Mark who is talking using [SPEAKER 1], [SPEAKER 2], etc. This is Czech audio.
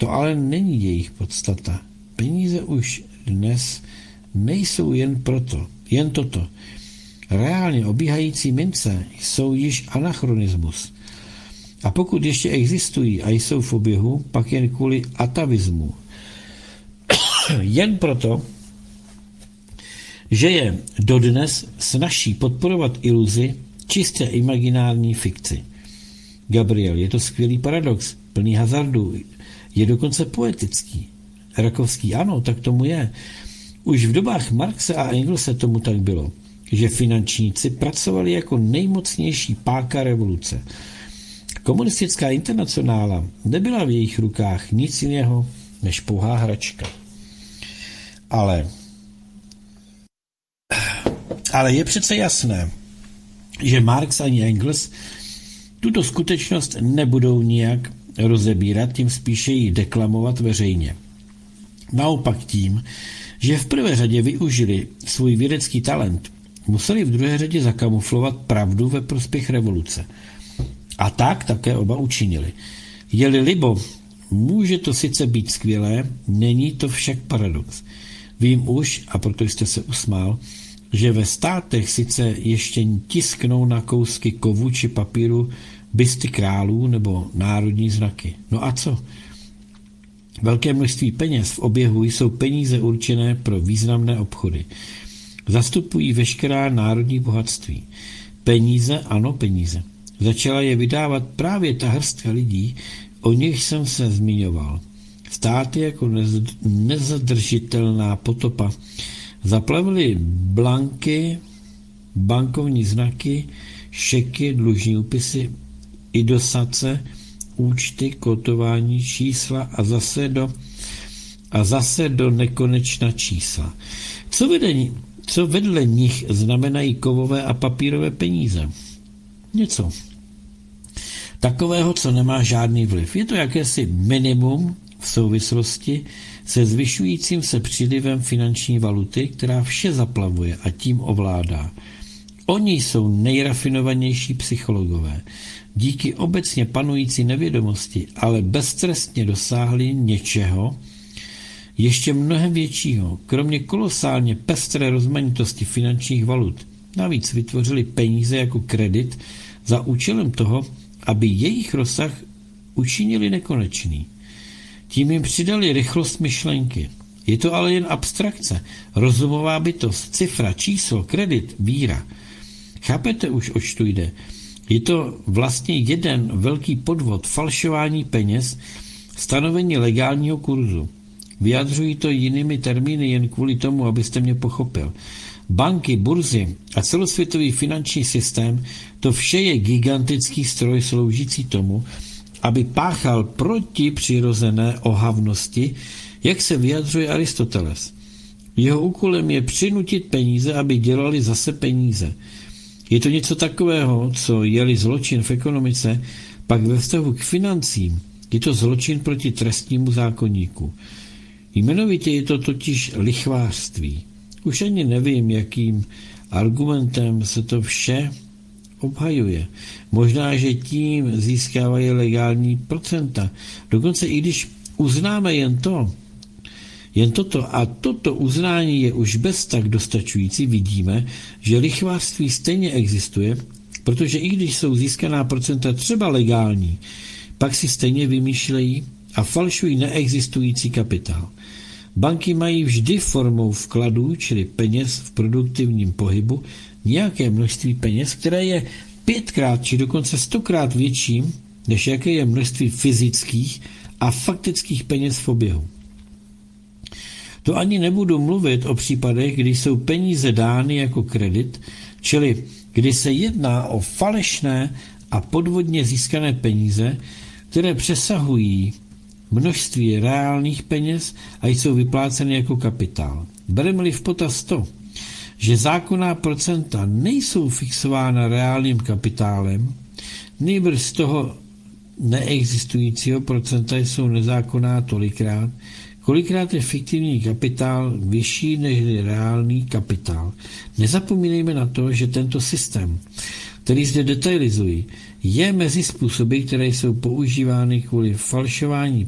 [SPEAKER 1] To ale není jejich podstata. Peníze už dnes nejsou jen toto. Reálně obíhající mince jsou již anachronismus. A pokud ještě existují a jsou v oběhu, pak jen kvůli atavismu. Jen proto, že je dodnes snazší podporovat iluzi čistě imaginární fikci. Gabriel, je to skvělý paradox, plný hazardu, je dokonce poetický. Rakovský, ano, tak tomu je. Už v dobách Marxe a Engelse tomu tak bylo, že finančníci pracovali jako nejmocnější páka revoluce. Komunistická internacionála nebyla v jejich rukách nic jiného než pouhá hračka. Ale je přece jasné, že Marx ani Engels tuto skutečnost nebudou nijak rozebírat, tím spíše ji deklamovat veřejně. Naopak tím, že v prvé řadě využili svůj vědecký talent, museli v druhé řadě zakamuflovat pravdu ve prospěch revoluce. A tak také oba učinili. Je-li libo, může to sice být skvělé, není to však paradox. Vím už, a proto jste se usmál, že ve státech sice ještě tisknou na kousky kovu či papíru bysty králů nebo národní znaky. No a co? Velké množství peněz v oběhu jsou peníze určené pro významné obchody. Zastupují veškerá národní bohatství. Peníze, ano, peníze. Začala je vydávat právě ta hrstka lidí, o nich jsem se zmiňoval. Státy jako nezadržitelná potopa zaplavily blanky, bankovní znaky, šeky, dlužní úpisy, idosace, účty, kotování, čísla a zase do nekonečna čísla. Co vedle nich znamenají kovové a papírové peníze? Něco takového, co nemá žádný vliv. Je to jakési minimum v souvislosti se zvyšujícím se přílivem finanční valuty, která vše zaplavuje a tím ovládá. Oni jsou nejrafinovanější psychologové. Díky obecně panující nevědomosti, ale beztrestně dosáhli něčeho ještě mnohem většího, kromě kolosálně pestré rozmanitosti finančních valut. Navíc vytvořili peníze jako kredit za účelem toho, aby jejich rozsah učinili nekonečný. Tím jim přidali rychlost myšlenky. Je to ale jen abstrakce, rozumová bytost, cifra, číslo, kredit, víra. Chápete už, oč tu jde? Je to vlastně jeden velký podvod, falšování peněz, stanovení legálního kurzu. Vyjadřují to jinými termíny jen kvůli tomu, abyste mě pochopil. Banky, burzy a celosvětový finanční systém, to vše je gigantický stroj sloužící tomu, aby páchal proti přirozené ohavnosti, jak se vyjadřuje Aristoteles. Jeho úkolem je přinutit peníze, aby dělali zase peníze. Je to něco takového, co je-li zločin v ekonomice, pak ve vztahu k financím je to zločin proti trestnímu zákoníku. Jmenovitě je to totiž lichvářství. Už ani nevím, jakým argumentem se to vše obhajuje. Možná, že tím získávají legální procenta. Dokonce i když uznáme jen toto a toto uznání je už bez tak dostačující, vidíme, že lichvářství stejně existuje, protože i když jsou získaná procenta třeba legální, pak si stejně vymýšlejí a falšují neexistující kapitál. Banky mají vždy formou vkladů, čili peněz v produktivním pohybu, nějaké množství peněz, které je 5krát či dokonce 100krát větším, než jaké je množství fyzických a faktických peněz v oběhu. To ani nebudu mluvit o případech, kdy jsou peníze dány jako kredit, čili kdy se jedná o falešné a podvodně získané peníze, které přesahují množství reálných peněz a jsou vypláceny jako kapitál. Bereme-li v potaz to, že zákonná procenta nejsou fixována reálným kapitálem, nýbrž z toho neexistujícího procenta jsou nezákonná tolikrát, kolikrát je fiktivní kapitál vyšší než reálný kapitál. Nezapomínejme na to, že tento systém, který zde detailizují, je mezi způsoby, které jsou používány kvůli falšování